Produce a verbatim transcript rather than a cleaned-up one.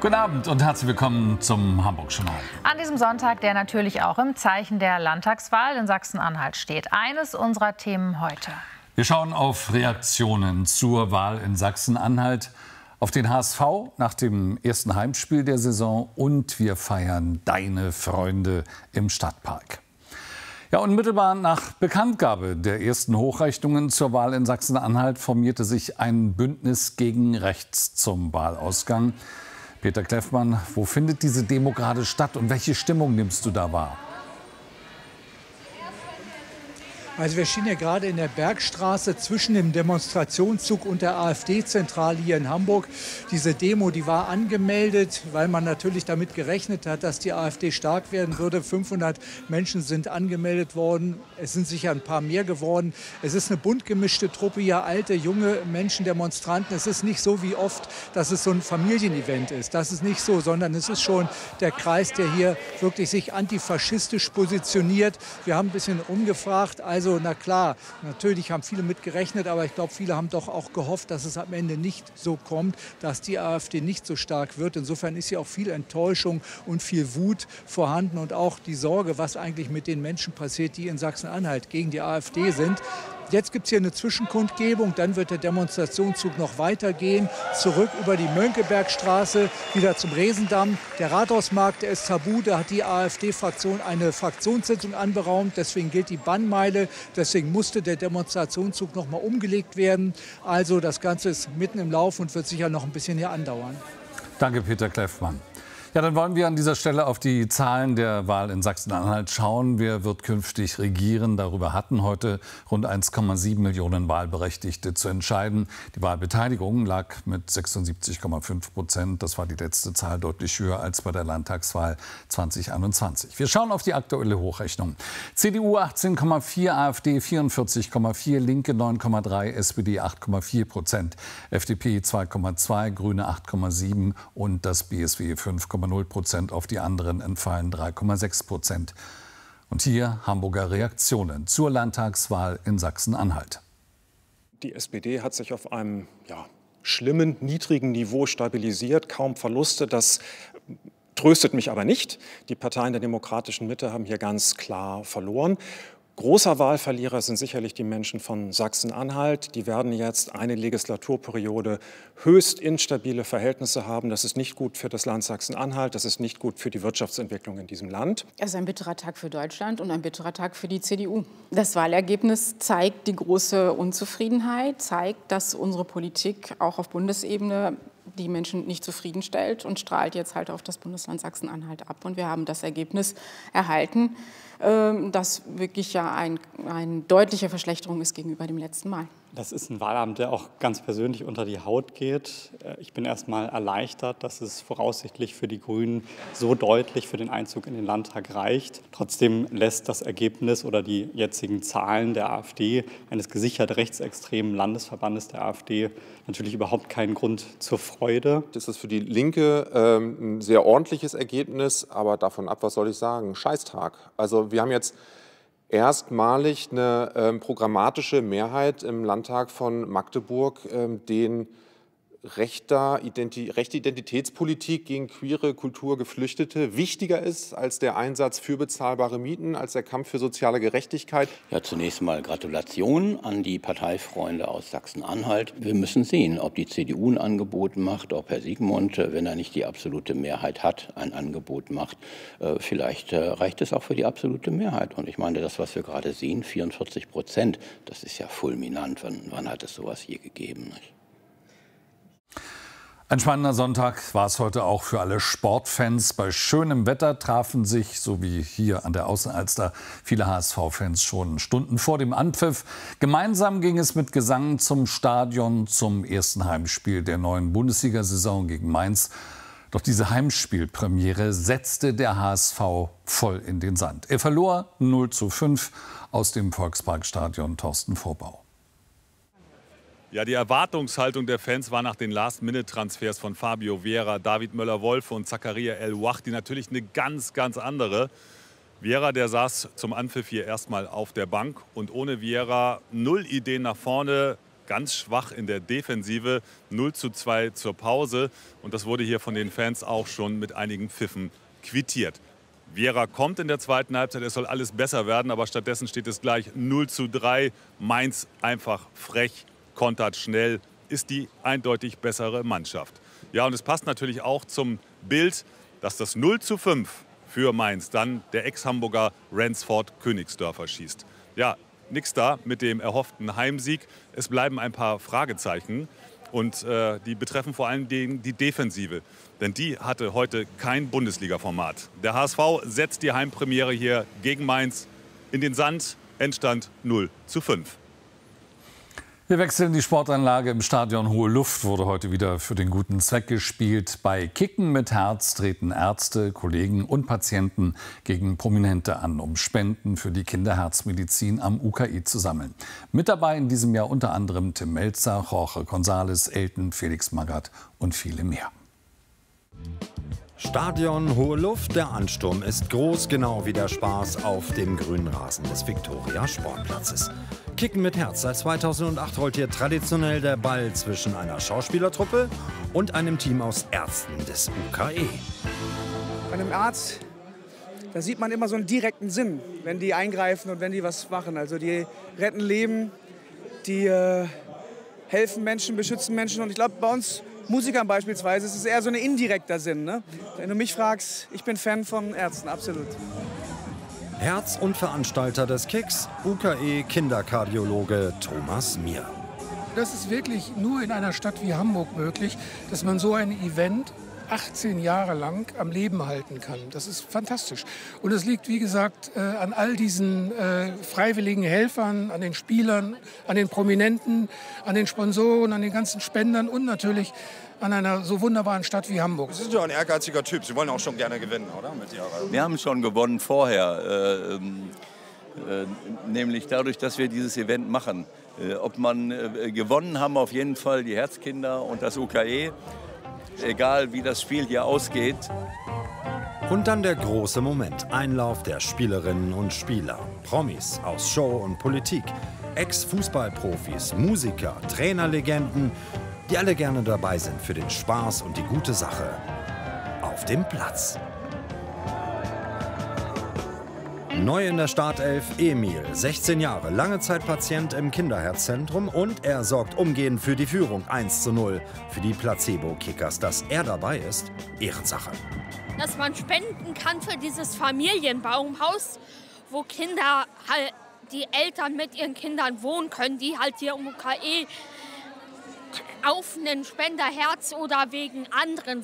Guten Abend und herzlich willkommen zum Hamburg-Journal. An diesem Sonntag, der natürlich auch im Zeichen der Landtagswahl in Sachsen-Anhalt steht. Eines unserer Themen heute. Wir schauen auf Reaktionen zur Wahl in Sachsen-Anhalt, auf den H S V nach dem ersten Heimspiel der Saison und wir feiern deine Freunde im Stadtpark. Ja, unmittelbar nach Bekanntgabe der ersten Hochrechnungen zur Wahl in Sachsen-Anhalt formierte sich ein Bündnis gegen rechts zum Wahlausgang. Peter Kleffmann, wo findet diese Demo gerade statt und welche Stimmung nimmst du da wahr? Also wir stehen ja gerade in der Bergstraße zwischen dem Demonstrationszug und der AfD-Zentrale hier in Hamburg. Diese Demo, die war angemeldet, weil man natürlich damit gerechnet hat, dass die AfD stark werden würde. fünfhundert Menschen sind angemeldet worden. Es sind sicher ein paar mehr geworden. Es ist eine bunt gemischte Truppe hier, alte, junge Menschen, Demonstranten. Es ist nicht so wie oft, dass es so ein Familienevent ist. Das ist nicht so, sondern es ist schon der Kreis, der hier wirklich sich antifaschistisch positioniert. Wir haben ein bisschen umgefragt. Also na klar, natürlich haben viele mit gerechnet, aber ich glaube, viele haben doch auch gehofft, dass es am Ende nicht so kommt, dass die AfD nicht so stark wird. Insofern ist hier auch viel Enttäuschung und viel Wut vorhanden und auch die Sorge, was eigentlich mit den Menschen passiert, die in Sachsen-Anhalt gegen die AfD sind. Jetzt gibt es hier eine Zwischenkundgebung, dann wird der Demonstrationszug noch weitergehen, zurück über die Mönckebergstraße, wieder zum Resendamm. Der Rathausmarkt, der ist tabu, da hat die AfD-Fraktion eine Fraktionssitzung anberaumt, deswegen gilt die Bannmeile, deswegen musste der Demonstrationszug noch mal umgelegt werden. Also das Ganze ist mitten im Lauf und wird sicher noch ein bisschen hier andauern. Danke, Peter Kleffmann. Ja, dann wollen wir an dieser Stelle auf die Zahlen der Wahl in Sachsen-Anhalt schauen. Wer wird künftig regieren? Darüber hatten heute rund eins Komma sieben Millionen Wahlberechtigte zu entscheiden. Die Wahlbeteiligung lag mit sechsundsiebzig Komma fünf Prozent. Das war die letzte Zahl deutlich höher als bei der Landtagswahl zweitausendeinundzwanzig. Wir schauen auf die aktuelle Hochrechnung. C D U achtzehn Komma vier, AfD vierundvierzig Komma vier, Linke neun Komma drei, S P D acht Komma vier Prozent, F D P zwei Komma zwei, Grüne acht Komma sieben und das B S W fünf Komma null Prozent. Auf die anderen entfallen drei Komma sechs Prozent. Und hier Hamburger Reaktionen zur Landtagswahl in Sachsen-Anhalt. Die S P D hat sich auf einem ja, schlimmen, niedrigen Niveau stabilisiert, kaum Verluste. Das tröstet mich aber nicht. Die Parteien der demokratischen Mitte haben hier ganz klar verloren. Großer Wahlverlierer sind sicherlich die Menschen von Sachsen-Anhalt. Die werden jetzt eine Legislaturperiode höchst instabile Verhältnisse haben. Das ist nicht gut für das Land Sachsen-Anhalt. Das ist nicht gut für die Wirtschaftsentwicklung in diesem Land. Es ist ein bitterer Tag für Deutschland und ein bitterer Tag für die C D U. Das Wahlergebnis zeigt die große Unzufriedenheit, zeigt, dass unsere Politik auch auf Bundesebene die Menschen nicht zufriedenstellt und strahlt jetzt halt auf das Bundesland Sachsen-Anhalt ab. Und wir haben das Ergebnis erhalten, das wirklich ja ein, eine deutliche Verschlechterung ist gegenüber dem letzten Mal. Das ist ein Wahlabend, der auch ganz persönlich unter die Haut geht. Ich bin erst mal erleichtert, dass es voraussichtlich für die Grünen so deutlich für den Einzug in den Landtag reicht. Trotzdem lässt das Ergebnis oder die jetzigen Zahlen der AfD, eines gesichert rechtsextremen Landesverbandes der AfD, natürlich überhaupt keinen Grund zur Freude. Das ist für die Linke ähm, ein sehr ordentliches Ergebnis, aber davon ab, was soll ich sagen, Scheißtag. Also wir haben jetzt erstmalig eine ähm, programmatische Mehrheit im Landtag von Magdeburg, ähm, den rechter Identi rechte Identitätspolitik gegen queere, Kulturgeflüchtete wichtiger ist als der Einsatz für bezahlbare Mieten, als der Kampf für soziale Gerechtigkeit. Ja, zunächst mal Gratulation an die Parteifreunde aus Sachsen-Anhalt. Wir müssen sehen, ob die C D U ein Angebot macht, ob Herr Siegmund, wenn er nicht die absolute Mehrheit hat, ein Angebot macht. Vielleicht reicht es auch für die absolute Mehrheit. Und ich meine, das, was wir gerade sehen, vierundvierzig Prozent, das ist ja fulminant. Wann, wann hat es sowas je gegeben? Nicht? Ein spannender Sonntag war es heute auch für alle Sportfans. Bei schönem Wetter trafen sich, so wie hier an der Außenalster, viele H S V-Fans schon Stunden vor dem Anpfiff. Gemeinsam ging es mit Gesang zum Stadion zum ersten Heimspiel der neuen Bundesliga-Saison gegen Mainz. Doch diese Heimspielpremiere setzte der H S V voll in den Sand. Er verlor null zu fünf aus dem Volksparkstadion Thorsten Vorbau. Ja, die Erwartungshaltung der Fans war nach den Last-Minute-Transfers von Fabio Vieira, David Möller-Wolf und Zakaria El-Wachdi natürlich eine ganz, ganz andere. Vieira, der saß zum Anpfiff hier erstmal auf der Bank und ohne Vieira null Ideen nach vorne. ganz schwach in der Defensive. null zu zwei zur Pause. Und das wurde hier von den Fans auch schon mit einigen Pfiffen quittiert. Viera kommt in der zweiten Halbzeit, es soll alles besser werden, aber stattdessen steht es gleich null zu drei. Mainz einfach frech, kontert schnell, ist die eindeutig bessere Mannschaft. Ja, und es passt natürlich auch zum Bild, dass das null zu fünf für Mainz dann der Ex-Hamburger Ransford Königsdörfer schießt. Ja, nix da mit dem erhofften Heimsieg. Es bleiben ein paar Fragezeichen. Und äh, die betreffen vor allem den, die Defensive. Denn die hatte heute kein Bundesliga-Format. Der H S V setzt die Heimpremiere hier gegen Mainz in den Sand. Endstand null zu fünf. Wir wechseln die Sportanlage im Stadion Hohe Luft. Wurde heute wieder für den guten Zweck gespielt. Bei Kicken mit Herz treten Ärzte, Kollegen und Patienten gegen Prominente an, um Spenden für die Kinderherzmedizin am U K I zu sammeln. Mit dabei in diesem Jahr unter anderem Tim Melzer, Jorge González, Elton, Felix Magath und viele mehr. Stadion Hohe Luft, der Ansturm ist groß, genau wie der Spaß auf dem grünen Rasen des Viktoria Sportplatzes. Kicken mit Herz. Seit zweitausendacht rollt hier traditionell der Ball zwischen einer Schauspielertruppe und einem Team aus Ärzten des U K E. Bei einem Arzt, da sieht man immer so einen direkten Sinn, wenn die eingreifen und wenn die was machen. Also die retten Leben, die äh, helfen Menschen, beschützen Menschen. Und ich glaube, bei uns Musikern beispielsweise ist es eher so ein indirekter Sinn. Ne? Wenn du mich fragst, ich bin Fan von Ärzten, absolut. Herz und Veranstalter des Kicks, U K E-Kinderkardiologe Thomas Mier. Das ist wirklich nur in einer Stadt wie Hamburg möglich, dass man so ein Event achtzehn Jahre lang am Leben halten kann. Das ist fantastisch. Und es liegt, wie gesagt, an all diesen freiwilligen Helfern, an den Spielern, an den Prominenten, an den Sponsoren, an den ganzen Spendern und natürlich an einer so wunderbaren Stadt wie Hamburg. Sie sind ja ein ehrgeiziger Typ. Sie wollen auch schon gerne gewinnen, oder? Mit Ihrer wir haben schon gewonnen vorher, äh, äh, nämlich dadurch, dass wir dieses Event machen. Äh, ob man äh, gewonnen haben, auf jeden Fall die Herzkinder und das U K E, egal wie das Spiel hier ausgeht. Und dann der große Moment, Einlauf der Spielerinnen und Spieler. Promis aus Show und Politik, Ex-Fußballprofis, Musiker, Trainerlegenden, die alle gerne dabei sind für den Spaß und die gute Sache auf dem Platz. Neu in der Startelf Emil, sechzehn Jahre, lange Zeit Patient im Kinderherzzentrum und er sorgt umgehend für die Führung eins zu null für die Placebo-Kickers. Dass er dabei ist, Ehrensache. Dass man spenden kann für dieses Familienbaumhaus, wo Kinder, halt, die Eltern mit ihren Kindern wohnen können, die halt hier im U K E auf einen Spenderherz oder wegen anderen